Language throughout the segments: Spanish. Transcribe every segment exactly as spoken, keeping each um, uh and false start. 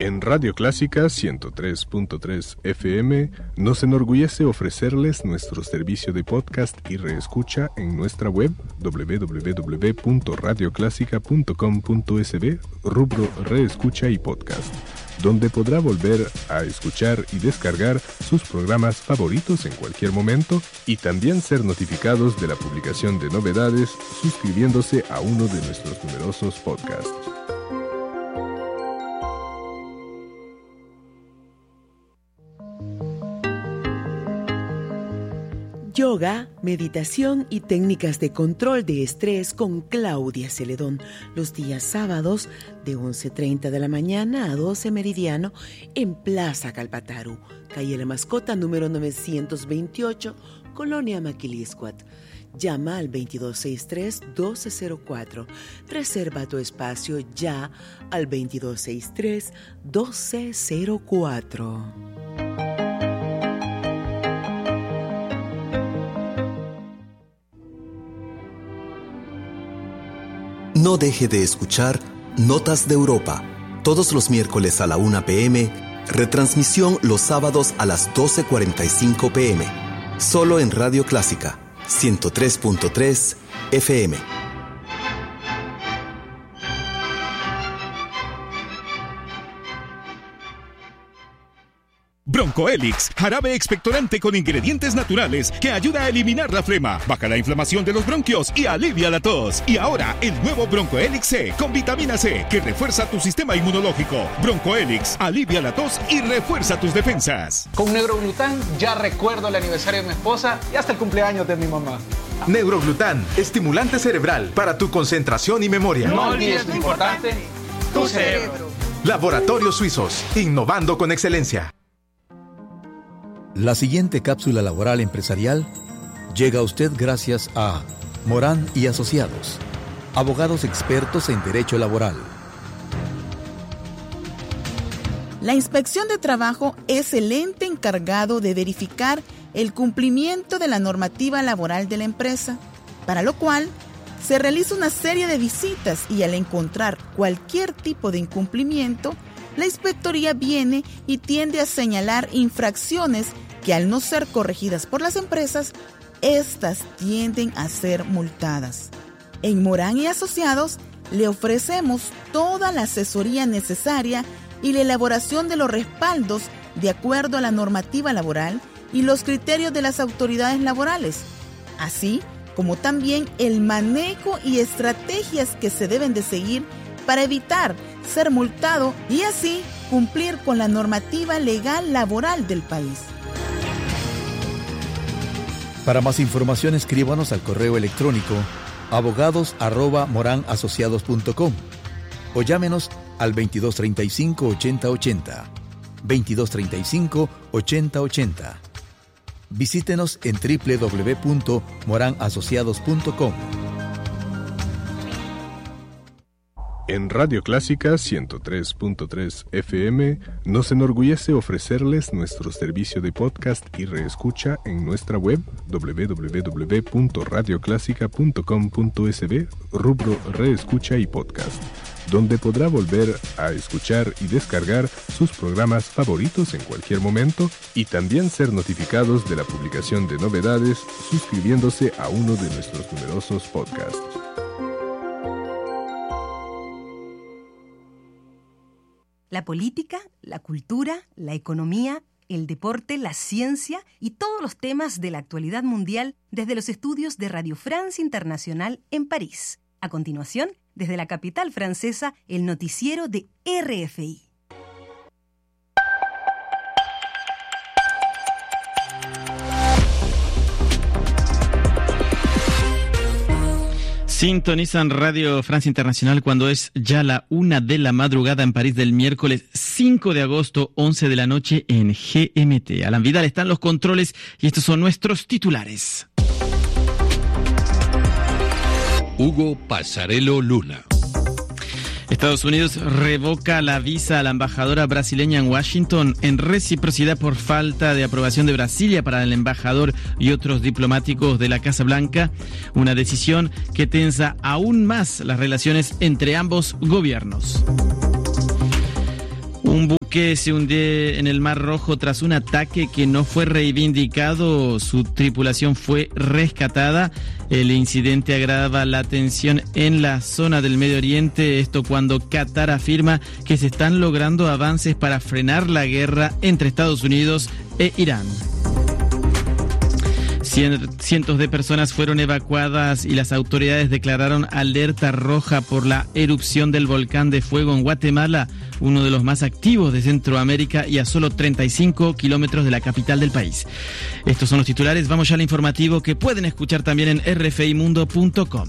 En Radio Clásica ciento tres punto tres F M nos enorgullece ofrecerles nuestro servicio de podcast y reescucha en nuestra web doble u doble u doble u punto radio clásica punto com punto es be, rubro Reescucha y Podcast, donde podrá volver a escuchar y descargar sus programas favoritos en cualquier momento y también ser notificados de la publicación de novedades suscribiéndose a uno de nuestros numerosos podcasts. Yoga, meditación y técnicas de control de estrés con Claudia Celedón, los días sábados de once treinta de la mañana a doce meridiano en Plaza Calpataru, calle La Mascota número novecientos veintiocho, Colonia Maquiliscuat. Llama al veintidós sesenta y tres doce cero cuatro. Reserva tu espacio ya al veintidós sesenta y tres doce cero cuatro. No deje de escuchar Notas de Europa, todos los miércoles a la una pe eme, retransmisión los sábados a las doce cuarenta y cinco pe eme, solo en Radio Clásica, ciento tres punto tres F M. Broncoelix, jarabe expectorante con ingredientes naturales que ayuda a eliminar la flema, baja la inflamación de los bronquios y alivia la tos. Y ahora, el nuevo Broncoelix C con vitamina C que refuerza tu sistema inmunológico. Broncoelix, alivia la tos y refuerza tus defensas. Con Neuroglután ya recuerdo el aniversario de mi esposa y hasta el cumpleaños de mi mamá. Neuroglután, estimulante cerebral para tu concentración y memoria. No olvides lo importante, tu cerebro. Laboratorios Suizos, innovando con excelencia. La siguiente cápsula laboral empresarial llega a usted gracias a Morán y Asociados, abogados expertos en derecho laboral. La Inspección de Trabajo es el ente encargado de verificar el cumplimiento de la normativa laboral de la empresa, para lo cual se realiza una serie de visitas y al encontrar cualquier tipo de incumplimiento, la inspectoría viene y tiende a señalar infracciones que al no ser corregidas por las empresas, estas tienden a ser multadas. En Morán y Asociados le ofrecemos toda la asesoría necesaria y la elaboración de los respaldos de acuerdo a la normativa laboral y los criterios de las autoridades laborales, así como también el manejo y estrategias que se deben de seguir para evitar ser multado y así cumplir con la normativa legal laboral del país. Para más información, escríbanos al correo electrónico abogados arroba moranasociados punto com o llámenos al veintidós treinta y cinco ochenta ochenta, veintidós treinta y cinco ochenta ochenta. Visítenos en doble u doble u doble u punto moranasociados punto com. En Radio Clásica ciento tres punto tres F M nos enorgullece ofrecerles nuestro servicio de podcast y reescucha en nuestra web doble u doble u doble u punto radio clásica punto com punto es be, rubro Reescucha y Podcast, donde podrá volver a escuchar y descargar sus programas favoritos en cualquier momento y también ser notificados de la publicación de novedades suscribiéndose a uno de nuestros numerosos podcasts. La política, la cultura, la economía, el deporte, la ciencia y todos los temas de la actualidad mundial desde los estudios de Radio France Internacional en París. A continuación, desde la capital francesa, el noticiero de R F I. Sintonizan Radio Francia Internacional cuando es ya la una de la madrugada en París del miércoles cinco de agosto, once de la noche en G M T. Alan Vidal está en los controles y estos son nuestros titulares. Hugo Passarello Luna. Estados Unidos revoca la visa a la embajadora brasileña en Washington en reciprocidad por falta de aprobación de Brasilia para el embajador y otros diplomáticos de la Casa Blanca, una decisión que tensa aún más las relaciones entre ambos gobiernos. Un buque buque se hundió en el Mar Rojo tras un ataque que no fue reivindicado. Su tripulación fue rescatada. El incidente agrava la tensión en la zona del Medio Oriente. Esto cuando Qatar afirma que se están logrando avances para frenar la guerra entre Estados Unidos e Irán. Cientos de personas fueron evacuadas y las autoridades declararon alerta roja por la erupción del volcán de fuego en Guatemala, uno de los más activos de Centroamérica y a solo treinta y cinco kilómetros de la capital del país. Estos son los titulares. Vamos ya al informativo que pueden escuchar también en r f i mundo punto com.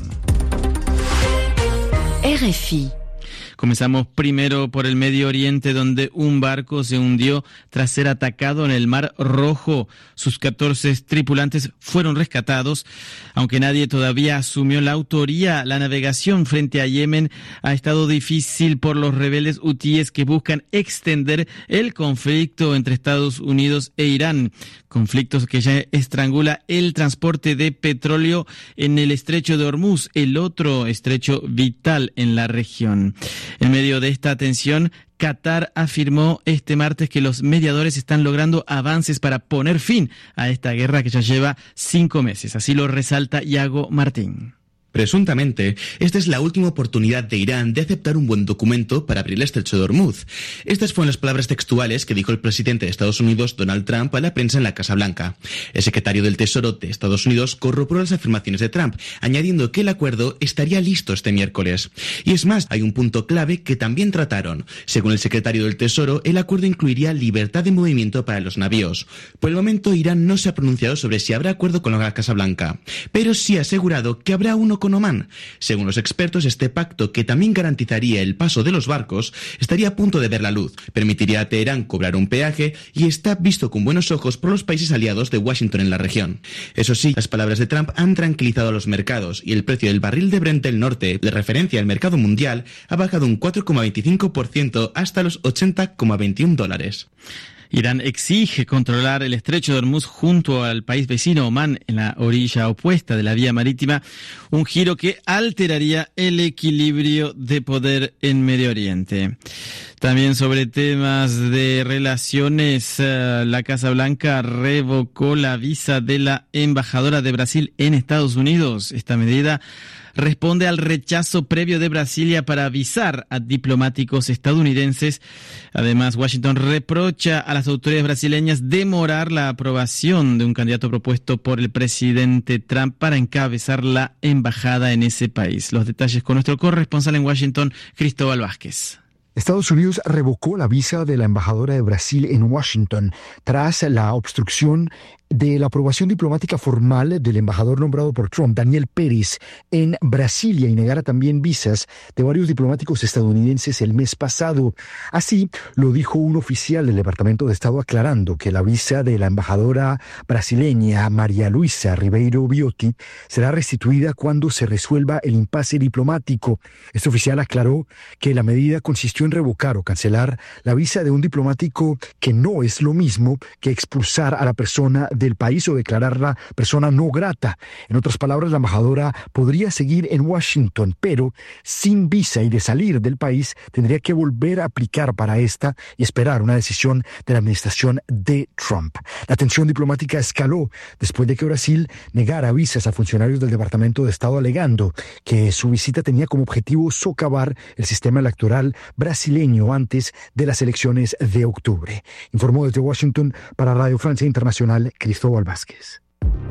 R F I. Comenzamos primero por el Medio Oriente, donde un barco se hundió tras ser atacado en el Mar Rojo. Sus catorce tripulantes fueron rescatados, aunque nadie todavía asumió la autoría. La navegación frente a Yemen ha estado difícil por los rebeldes hutíes que buscan extender el conflicto entre Estados Unidos e Irán. Conflictos que ya estrangula el transporte de petróleo en el estrecho de Hormuz, el otro estrecho vital en la región. En medio de esta tensión, Qatar afirmó este martes que los mediadores están logrando avances para poner fin a esta guerra que ya lleva cinco meses. Así lo resalta Iago Martín. Presuntamente, esta es la última oportunidad de Irán de aceptar un buen documento para abrir el estrecho de Hormuz. Estas fueron las palabras textuales que dijo el presidente de Estados Unidos, Donald Trump, a la prensa en la Casa Blanca. El secretario del Tesoro de Estados Unidos corroboró las afirmaciones de Trump, añadiendo que el acuerdo estaría listo este miércoles. Y es más, hay un punto clave que también trataron. Según el secretario del Tesoro, el acuerdo incluiría libertad de movimiento para los navíos. Por el momento, Irán no se ha pronunciado sobre si habrá acuerdo con la Casa Blanca, pero sí ha asegurado que habrá uno con Omán. Según los expertos, este pacto, que también garantizaría el paso de los barcos, estaría a punto de ver la luz, permitiría a Teherán cobrar un peaje y está visto con buenos ojos por los países aliados de Washington en la región. Eso sí, las palabras de Trump han tranquilizado a los mercados y el precio del barril de Brent del norte, de referencia al mercado mundial, ha bajado un cuatro coma veinticinco por ciento hasta los ochenta coma veintiuno dólares. Irán exige controlar el estrecho de Hormuz junto al país vecino Omán en la orilla opuesta de la vía marítima, un giro que alteraría el equilibrio de poder en Medio Oriente. También sobre temas de relaciones, la Casa Blanca revocó la visa de la embajadora de Brasil en Estados Unidos. Esta medida responde al rechazo previo de Brasilia para visar a diplomáticos estadounidenses. Además, Washington reprocha a las autoridades brasileñas demorar la aprobación de un candidato propuesto por el presidente Trump para encabezar la embajada en ese país. Los detalles con nuestro corresponsal en Washington, Cristóbal Vázquez. Estados Unidos revocó la visa de la embajadora de Brasil en Washington tras la obstrucción de la aprobación diplomática formal del embajador nombrado por Trump, Daniel Pérez, en Brasilia, y negara también visas de varios diplomáticos estadounidenses el mes pasado. Así lo dijo un oficial del Departamento de Estado, aclarando que la visa de la embajadora brasileña María Luisa Ribeiro Biotti será restituida cuando se resuelva el impasse diplomático. Este oficial aclaró que la medida consistió en revocar o cancelar la visa de un diplomático, que no es lo mismo que expulsar a la persona del país o declararla persona no grata. En otras palabras, la embajadora podría seguir en Washington, pero sin visa, y de salir del país tendría que volver a aplicar para esta y esperar una decisión de la administración de Trump. La tensión diplomática escaló después de que Brasil negara visas a funcionarios del Departamento de Estado, alegando que su visita tenía como objetivo socavar el sistema electoral brasileño antes de las elecciones de octubre. Informó desde Washington para Radio Francia Internacional, Cristóbal Vázquez.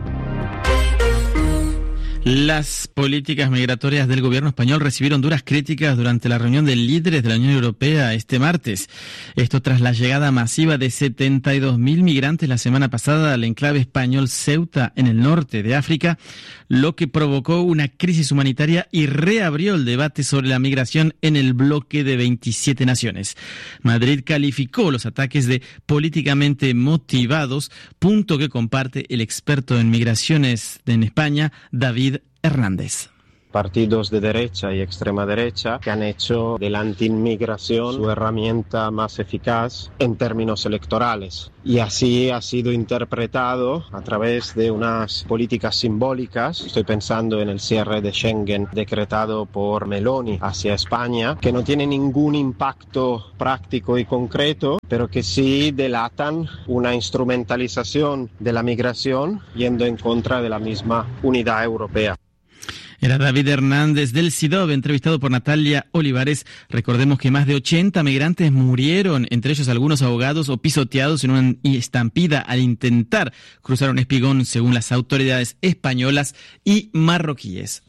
Las políticas migratorias del gobierno español recibieron duras críticas durante la reunión de líderes de la Unión Europea este martes. Esto tras la llegada masiva de setenta y dos mil migrantes la semana pasada al enclave español Ceuta, en el norte de África, lo que provocó una crisis humanitaria y reabrió el debate sobre la migración en el bloque de veintisiete naciones. Madrid calificó los ataques de políticamente motivados, punto que comparte el experto en migraciones en España, David Hernández. partidos de derecha y extrema derecha que han hecho de la antiinmigración su herramienta más eficaz en términos electorales. Y así ha sido interpretado a través de unas políticas simbólicas. Estoy pensando en el cierre de Schengen decretado por Meloni hacia España, que no tiene ningún impacto práctico y concreto, pero que sí delatan una instrumentalización de la migración yendo en contra de la misma unidad europea. Era David Hernández del C I D O B, entrevistado por Natalia Olivares. Recordemos que más de ochenta migrantes murieron, entre ellos algunos ahogados o pisoteados en una estampida al intentar cruzar un espigón, según las autoridades españolas y marroquíes.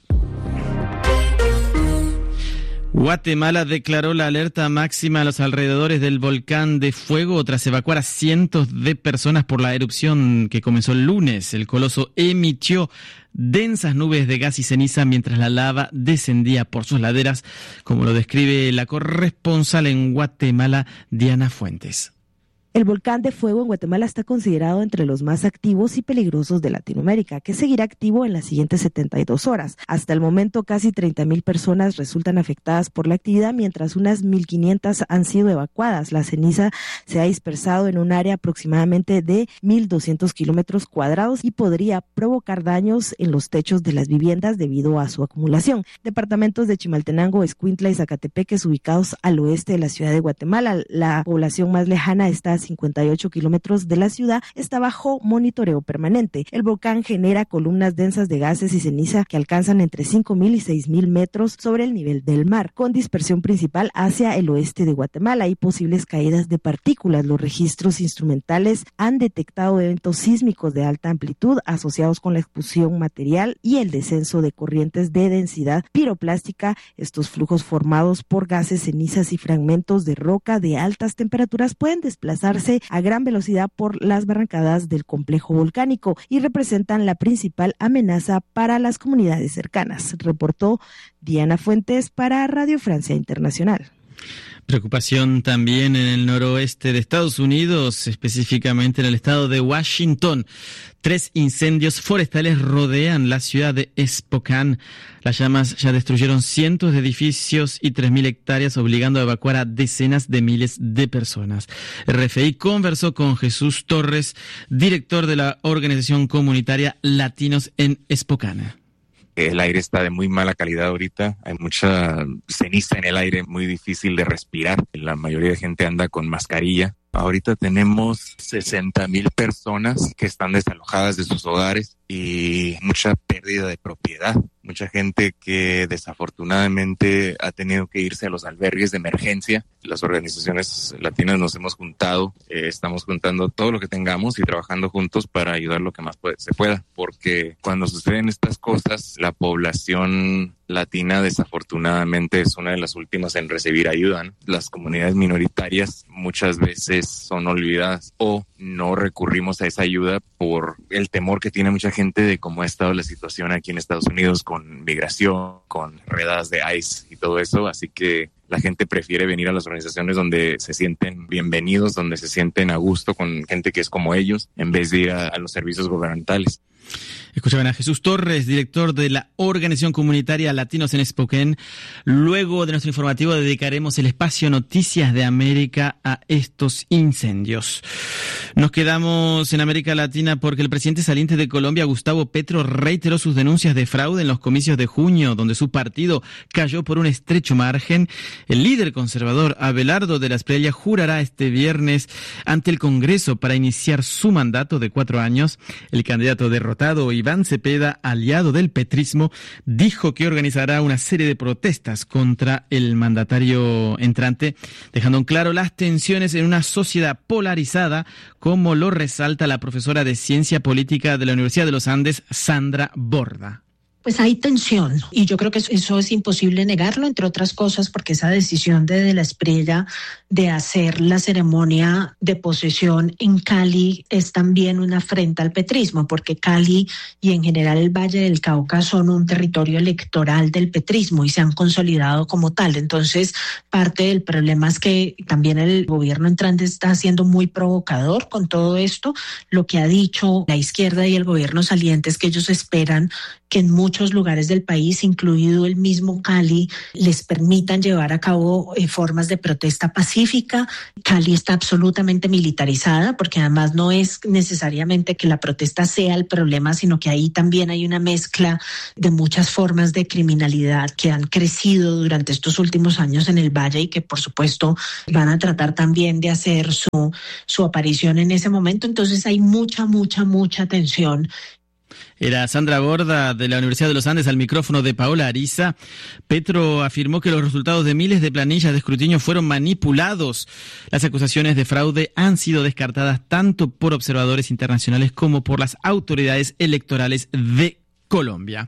Guatemala declaró la alerta máxima a los alrededores del volcán de fuego tras evacuar a cientos de personas por la erupción que comenzó el lunes. El coloso emitió densas nubes de gas y ceniza mientras la lava descendía por sus laderas, como lo describe la corresponsal en Guatemala, Diana Fuentes. El volcán de fuego en Guatemala está considerado entre los más activos y peligrosos de Latinoamérica, que seguirá activo en las siguientes setenta y dos horas. Hasta el momento, casi treinta mil personas resultan afectadas por la actividad, mientras unas mil quinientas han sido evacuadas. La ceniza se ha dispersado en un área aproximadamente de mil doscientos kilómetros cuadrados y podría provocar daños en los techos de las viviendas debido a su acumulación. Departamentos de Chimaltenango, Escuintla y Zacatepeques, ubicados al oeste de la ciudad de Guatemala. La población más lejana está a cincuenta y ocho kilómetros de la ciudad, está bajo monitoreo permanente. El volcán genera columnas densas de gases y ceniza que alcanzan entre cinco mil y seis mil metros sobre el nivel del mar, con dispersión principal hacia el oeste de Guatemala y posibles caídas de partículas. Los registros instrumentales han detectado eventos sísmicos de alta amplitud asociados con la explosión material y el descenso de corrientes de densidad piroplástica. Estos flujos formados por gases, cenizas y fragmentos de roca de altas temperaturas pueden desplazar a gran velocidad por las barrancadas del complejo volcánico y representan la principal amenaza para las comunidades cercanas, reportó Diana Fuentes para Radio Francia Internacional. Preocupación también en el noroeste de Estados Unidos, específicamente en el estado de Washington. Tres incendios forestales rodean la ciudad de Spokane. Las llamas ya destruyeron cientos de edificios y tres mil hectáreas, obligando a evacuar a decenas de miles de personas. R F I conversó con Jesús Torres, director de la organización comunitaria Latinos en Spokane. El aire está de muy mala calidad ahorita, hay mucha ceniza en el aire, muy difícil de respirar. La mayoría de gente anda con mascarilla. Ahorita tenemos sesenta mil personas que están desalojadas de sus hogares y mucha pérdida de propiedad. Mucha gente que desafortunadamente ha tenido que irse a los albergues de emergencia. Las organizaciones latinas nos hemos juntado, eh, estamos juntando todo lo que tengamos y trabajando juntos para ayudar lo que más puede, se pueda. Porque cuando suceden estas cosas, la población latina desafortunadamente es una de las últimas en recibir ayuda, ¿no? Las comunidades minoritarias muchas veces son olvidadas o no recurrimos a esa ayuda por el temor que tiene mucha gente de cómo ha estado la situación aquí en Estados Unidos con migración, con redadas de ICE y todo eso, así que la gente prefiere venir a las organizaciones donde se sienten bienvenidos, donde se sienten a gusto con gente que es como ellos, en vez de ir a, a los servicios gubernamentales. Escuchaban a Jesús Torres, director de la organización comunitaria Latinos en Spokane. Luego de nuestro informativo dedicaremos el espacio Noticias de América a estos incendios. Nos quedamos en América Latina porque el presidente saliente de Colombia, Gustavo Petro, reiteró sus denuncias de fraude en los comicios de junio, donde su partido cayó por un estrecho margen. El líder conservador Abelardo de la Espriella jurará este viernes ante el Congreso para iniciar su mandato de cuatro años. El candidato derrotado, Iván Cepeda, aliado del petrismo, dijo que organizará una serie de protestas contra el mandatario entrante, dejando en claro las tensiones en una sociedad polarizada, como lo resalta la profesora de Ciencia Política de la Universidad de los Andes, Sandra Borda. Pues hay tensión y yo creo que eso es imposible negarlo, entre otras cosas porque esa decisión de De la Espriella de hacer la ceremonia de posesión en Cali es también una afrenta al petrismo, porque Cali y en general el Valle del Cauca son un territorio electoral del petrismo y se han consolidado como tal. Entonces, parte del problema es que también el gobierno entrante está siendo muy provocador con todo esto. Lo que ha dicho la izquierda y el gobierno saliente es que ellos esperan que en muchos muchos lugares del país, incluido el mismo Cali, les permitan llevar a cabo eh, formas de protesta pacífica. Cali está absolutamente militarizada porque además no es necesariamente que la protesta sea el problema, sino que ahí también hay una mezcla de muchas formas de criminalidad que han crecido durante estos últimos años en el Valle y que por supuesto van a tratar también de hacer su, su aparición en ese momento. Entonces hay mucha, mucha, mucha tensión. Era Sandra Borda de la Universidad de los Andes al micrófono de Paola Ariza. Petro afirmó que los resultados de miles de planillas de escrutinio fueron manipulados. Las acusaciones de fraude han sido descartadas tanto por observadores internacionales como por las autoridades electorales de Colombia.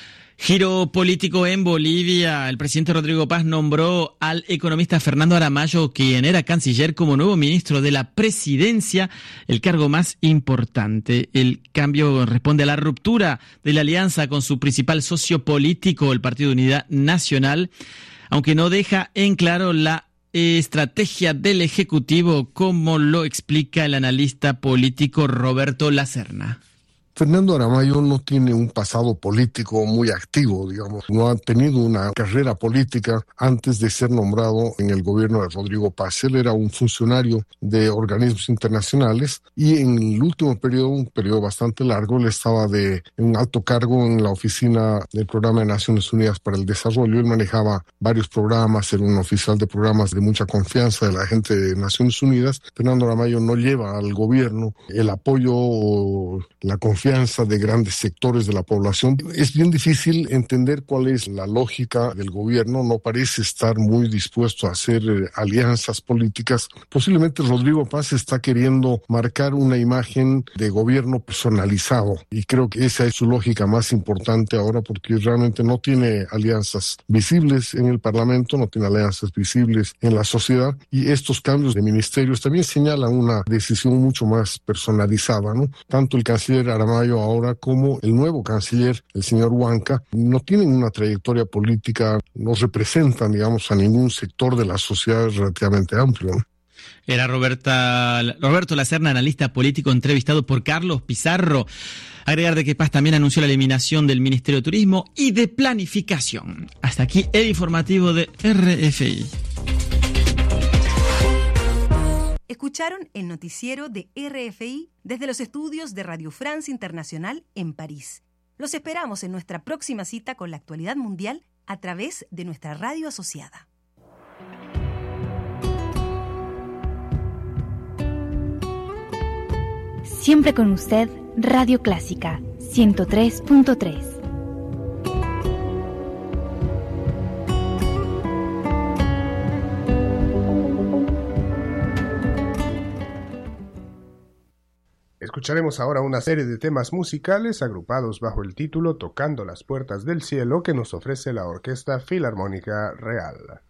Giro político en Bolivia. El presidente Rodrigo Paz nombró al economista Fernando Aramayo, quien era canciller, como nuevo ministro de la presidencia, el cargo más importante. El cambio responde a la ruptura de la alianza con su principal socio político, el Partido de Unidad Nacional, aunque no deja en claro la estrategia del Ejecutivo, como lo explica el analista político Roberto Lacerna. Fernando Aramayo no tiene un pasado político muy activo, digamos. No ha tenido una carrera política antes de ser nombrado en el gobierno de Rodrigo Paz. Él era un funcionario de organismos internacionales y en el último periodo, un periodo bastante largo, él estaba de un alto cargo en la oficina del Programa de Naciones Unidas para el Desarrollo. Él manejaba varios programas, era un oficial de programas de mucha confianza de la gente de Naciones Unidas. Fernando Aramayo no lleva al gobierno el apoyo o la confianza de grandes sectores de la población. Es bien difícil entender cuál es la lógica del gobierno. No parece estar muy dispuesto a hacer eh, alianzas políticas. Posiblemente Rodrigo Paz está queriendo marcar una imagen de gobierno personalizado y creo que esa es su lógica más importante ahora, porque realmente no tiene alianzas visibles en el Parlamento, no tiene alianzas visibles en la sociedad, y estos cambios de ministerios también señalan una decisión mucho más personalizada, ¿no? Tanto el canciller Aramayo ahora como el nuevo canciller, el señor Huanca, no tienen una trayectoria política, no representan, digamos, a ningún sector de la sociedad relativamente amplio, ¿no? Era Roberta, Roberto Lacerna, analista político, entrevistado por Carlos Pizarro. Agregar de que Paz también anunció la eliminación del Ministerio de Turismo y de Planificación. Hasta aquí el informativo de R F I. Escucharon el noticiero de R F I desde los estudios de Radio France Internacional en París. Los esperamos en nuestra próxima cita con la actualidad mundial a través de nuestra radio asociada. Siempre con usted, Radio Clásica ciento tres punto tres. Escucharemos ahora una serie de temas musicales agrupados bajo el título Tocando las Puertas del Cielo, que nos ofrece la Orquesta Filarmónica Real.